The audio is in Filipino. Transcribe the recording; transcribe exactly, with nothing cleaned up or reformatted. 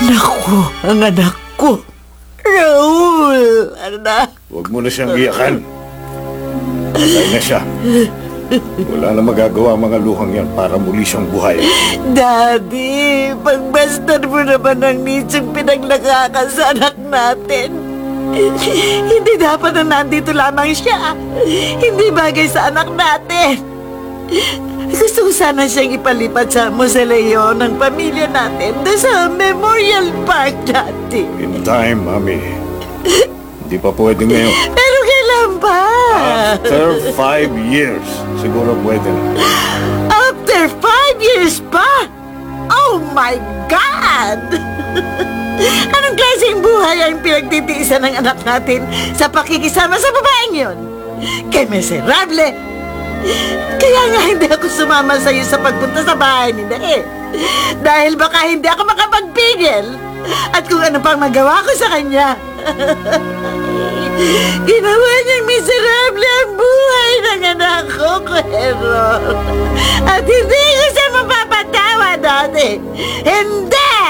Naku, ang anak ko. Raul, anak. Huwag mo na siyang iyakan. Patay na siya. Wala na magagawa ang mga luhang yan para muli siyang buhay. Daddy, pagbastan mo naman ang nitsong pinaglakakan sa anak natin. Hindi dapat na nandito lamang siya. Hindi bagay sa anak natin. Gusto ko sana siyang ipalipat sa mausoleo ng pamilya natin doon sa Memorial Park, Daddy. In time, Mami. Hindi pa pwede ngayon. Pero kailan pa? After five years, siguro pwede na. After five years pa? Oh my God! Anong klaseng buhay ang pinagtitiisan ng anak natin sa pakikisama sa babaeng yun? Kay miserable! Kaya nga hindi ako sumama sa iyo sa pagpunta sa bahay ni Dae. Dahil baka hindi ako makapagpigil at kung ano pang magawa ko sa kanya. Ginawa niyang miserable ang buhay ng anak ko, Kuero. At hindi ko siya mapapatawa, Daddy. Hindi!